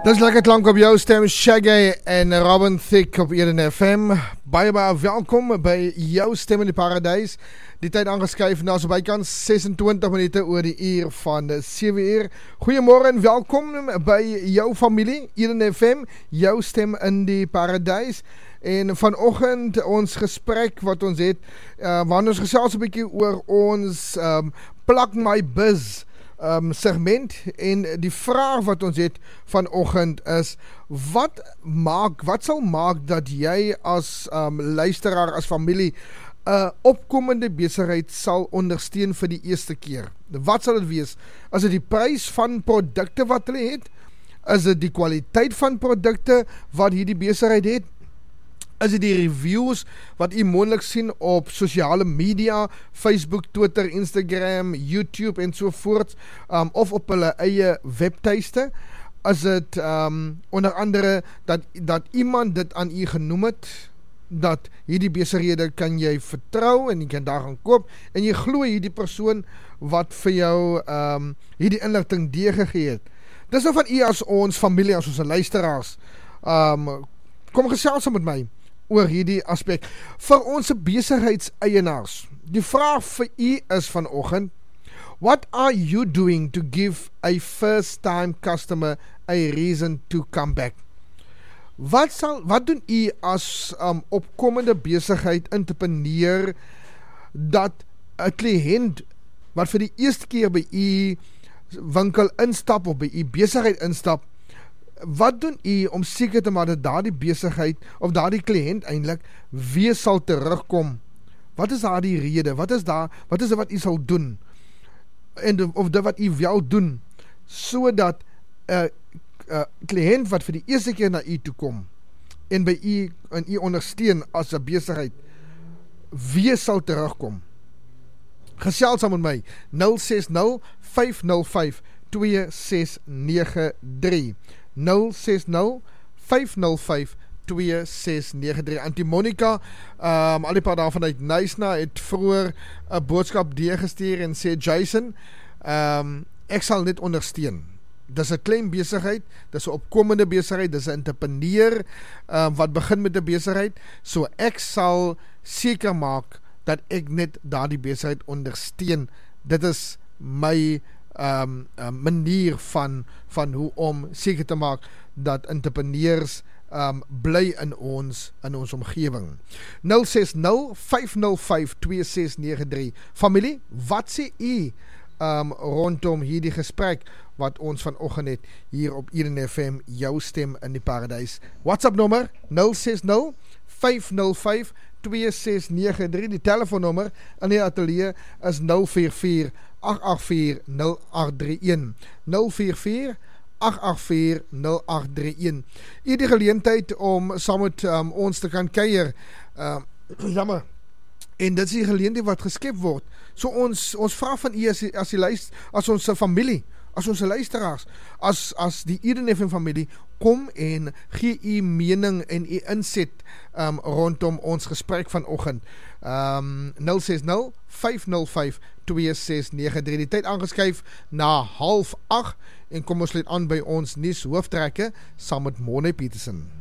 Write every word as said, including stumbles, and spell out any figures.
Dis lekker klank op jou stem, Shaggy en Robin Thicke op Eden F M. Baie baie welkom by jou stem in die paradijs. Die tyd aangeskuif na so bykans sesentwintig minute oor die uur van sewe uur. Goeiemôre en welkom by jou familie, Eden F M, jou stem in die paradijs. En vanoggend ons gesprek wat ons het, uh, waar ons gesels 'n bietjie oor ons um, Plug My Biz Um, segment, en die vraag wat ons het vanoggend is, wat maak, wat sal maak dat jy as um, luisteraar, as familie, 'n uh, opkomende besigheid sal ondersteun vir die eerste keer? Wat sal dit wees? Is dit die prys van produkte wat hulle het? Is dit die kwaliteit van produkte wat hierdie besigheid het? Is dit die reviews wat u moontlik sien op sosiale media, Facebook, Twitter, Instagram, YouTube en so voort, um, of op hulle eie webtuiste? Is dit um, onder andere dat, dat iemand dit aan u genoem het, dat hierdie besighede kan jy vertrou en jy kan daar gaan koop, en jy glo hierdie persoon wat vir jou um, hierdie inligting deurgegee het? Dis nou van u as ons familie, as ons luisteraars. Um, kom gesels met my oor hierdie aspek. Vir ons besigheidseienaars, die vraag vir u is vanoggend, what are you doing to give a first time customer a reason to come back? Wat sal, wat doen u as um, opkomende besigheid entrepreneur, dat 'n kliënt wat vir die eerste keer by u winkel instap of by u besigheid instap, wat doen u om seker te maak dat daardie besigheid of daardie kliënt eintlik weer sal terugkom? Wat is daardie rede? Wat is daar, wat is dit wat u sal doen? En de, of dit wat u wel doen, sodat 'n uh, uh, kliënt wat vir die eerste keer na u toe kom en by u en u ondersteun as 'n besigheid weer sal terugkom? Gesels saam met my nul ses nul vyf nul vyf twee ses nege drie nul ses nul vyf nul vyf twee ses nege drie. Auntie Monica, um, al die paar daarvan uit Nysna, het vroeër 'n boodskap deurgestuur en sê, Jason, um, ek sal net ondersteun. Dis 'n klein besigheid, dis 'n opkomende besigheid, dis 'n entrepreneur um, wat begin met 'n besigheid, so ek sal seker maak dat ek net daardie besigheid ondersteun. Dit is my Um, um, manier van, van hoe om seker te maak dat entrepreneurs um, bly in ons, in ons omgewing. nul ses nul vyf nul vyf twee ses nege drie. Familie, wat sê u um, rondom hierdie gesprek wat ons vanoggend het hier op Eden F M, jou stem in die paradijs? WhatsApp nommer nul ses nul vyf nul vyf twee ses nege drie. Die telefoonnommer in die atelier is nul vier vier agt agt vier nul agt drie een nul vier vier agt agt vier nul agt drie een. Hierdie geleentheid om saam met um, ons te kan kuier, um, jammer, en dit is die geleentheid wat geskep word. So ons ons vra van u as, as, as, as ons familie, as ons luisteraars, as, as die Eden F M familie, kom en gee u mening en u inset um, rondom ons gesprek vanoggend. Um, nul ses nul vyf nul vyf twee ses nege drie. Die tyd aangeskuif na half agt, en kom ons sluit aan by ons nuus hooftrekke saam met Mone Petersen.